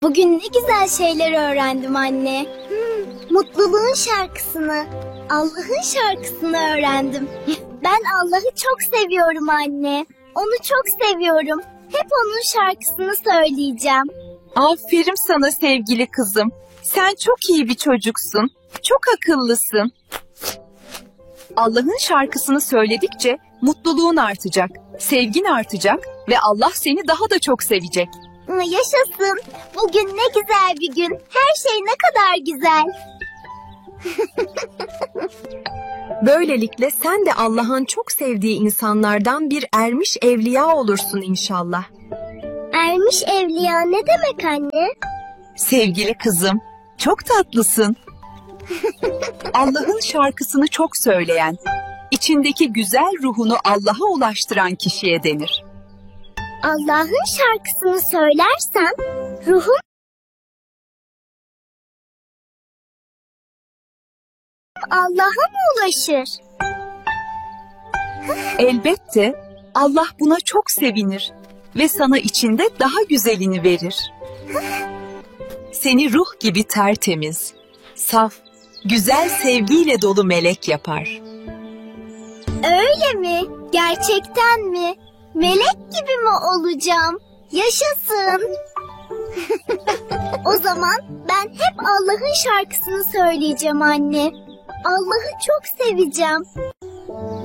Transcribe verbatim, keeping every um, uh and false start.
Bugün ne güzel şeyler öğrendim anne. Hmm, mutluluğun şarkısını, Allah'ın şarkısını öğrendim. Ben Allah'ı çok seviyorum anne. Onu çok seviyorum. Hep onun şarkısını söyleyeceğim. Aferin sana sevgili kızım. Sen çok iyi bir çocuksun. Çok akıllısın. Allah'ın şarkısını söyledikçe mutluluğun artacak, sevgin artacak ve Allah seni daha da çok sevecek. Yaşasın. Bugün ne güzel bir gün. Her şey ne kadar güzel. Böylelikle sen de Allah'ın çok sevdiği insanlardan bir ermiş evliya olursun inşallah. Ermiş evliya ne demek anne? Sevgili kızım, çok tatlısın. Allah'ın şarkısını çok söyleyen, içindeki güzel ruhunu Allah'a ulaştıran kişiye denir. Allah'ın şarkısını söylersen ruhum Allah'a mı ulaşır? Elbette Allah buna çok sevinir ve sana içinde daha güzelini verir. Seni ruh gibi tertemiz, saf, güzel sevgiyle dolu melek yapar. Öyle mi? Gerçekten mi? Melek gibi mi olacağım? Yaşasın. O zaman ben hep Allah'ın şarkısını söyleyeceğim anne. Allah'ı çok seveceğim.